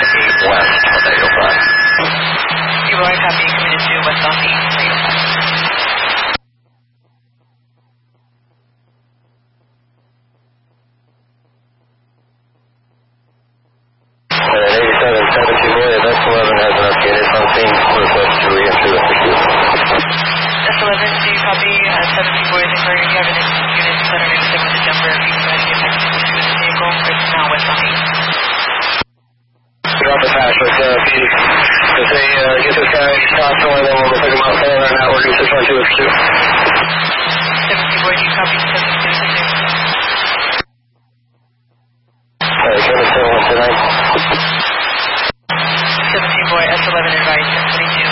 west, tornado 5. You are copy, committed to west on the tornado 5. And 87-17 boy, S11 has enough units on scene, request to re-enter the pursuit. S11, do you copy? 17 boys inquiring, you have an unit that are maybe with the jumper, if you can get back to the pursuit of the vehicle, it's now west on the. Drop the patch with Pete. If they get this guy stopped somewhere, then we'll pick him up there and now we're going to 612 with pursuit. 17 boy, do you copy? 17 pursuit. Alright, Kevin 71 tonight. 17 boy, S11 advice, 1022.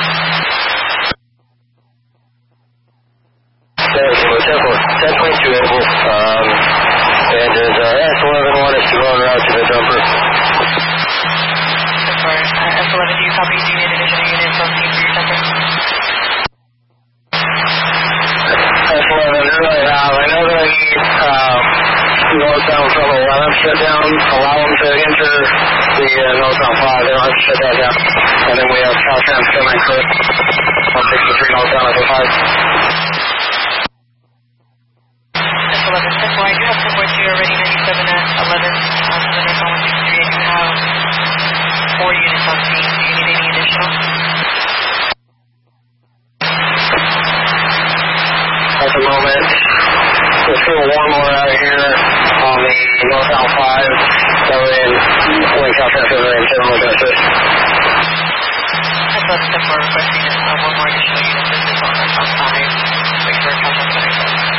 Yeah, 10.2 able, and his S11 want us to go en route to the dumper. S11, do you copy? Do you need additional units on scene for your jumper? S11, really, I know that I need northbound from 11 shut down, allow them to enter the northbound 5, they don't have to shut that down. And then we have Caltrans coming for 163 northbound at the 5. S11, S1, I do have 4.2 already, 97 at 11, on the northbound 163, I do have 4 units on scene, do you need any additional? At the moment, let's get one more out of here on the northbound 5, that way when Caltrans is in 7, we're going to assist. S11, S4 requesting one more additional unit, this is on northbound 5, wait for Caltrans.